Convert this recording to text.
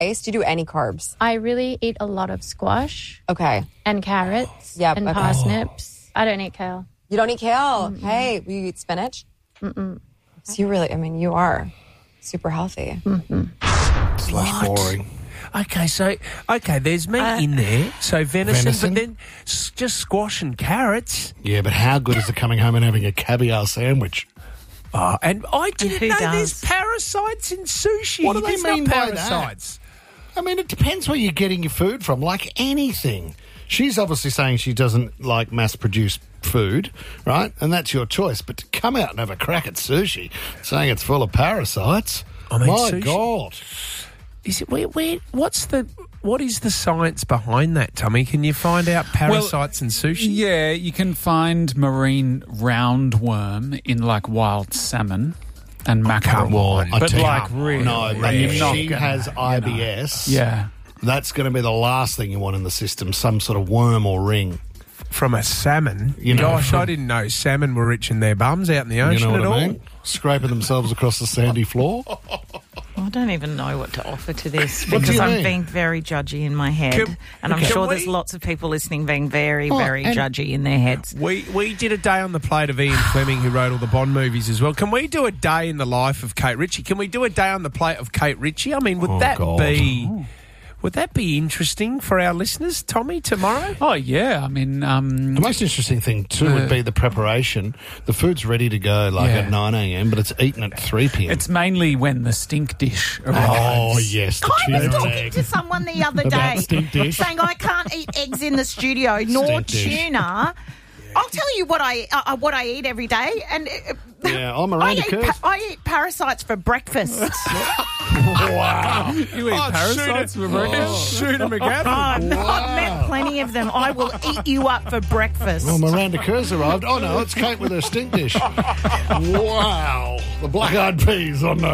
Do you do any carbs? I really eat a lot of squash. Okay. And carrots. Yep, and okay. parsnips. I don't eat kale. You don't eat kale? Hey, will you eat spinach? Mm-mm. So you are super healthy. It's less boring. Okay, there's meat in there, so venison, but then just squash and carrots. Yeah, but how good is it coming home and having a caviar sandwich? Oh, and I didn't who know does? there's parasites in sushi. What do they There's mean not by parasites? I mean, it depends where you're getting your food from, like anything. She's obviously saying she doesn't like mass-produced food, right? And that's your choice. But to come out and have a crack at sushi saying it's full of parasites, I mean, my sushi- God. Is it what is the science behind that, Tommy? Can you find out parasites in sushi? Yeah, you can find marine roundworm in like wild salmon and mackerel. But like really, No, but you're if not she gonna, has IBS, yeah. that's going to be the last thing you want in the system, some sort of worm or ring. From a salmon? You know, Gosh, I didn't know salmon were rich in their bums out in the ocean You know at what all. I mean? Scraping themselves across the sandy floor. I don't even know what to offer to this What do because you I'm mean? being very judgy in my head. And I'm can sure we- there's lots of people listening being very, Oh, very and- judgy in their heads. We did a day on the plate of Ian Fleming, who wrote all the Bond movies as well. Can we do a day in the life of Kate Ritchie? Can we do a day on the plate of Kate Ritchie? I mean, would that be interesting for our listeners, Tommy, tomorrow? Oh yeah, I mean, The most interesting thing, too, would be the preparation. The food's ready to go at 9 a.m, but it's eaten at 3 p.m. it's mainly when the stink dish arrives. Oh, yes. The I was tuna talking egg. to someone the other About day stink dish. saying I can't eat eggs in the studio nor Stink dish. tuna. I'll tell you what I eat every day, and Yeah, I'm Miranda Kerr. I eat parasites for breakfast. Wow. You eat parasites for breakfast? Shooter McGavin. I've met plenty of them. I will eat you up for breakfast. Well, Miranda Kerr's arrived. Oh, no, it's Kate with her stink dish. Wow. The black-eyed peas on the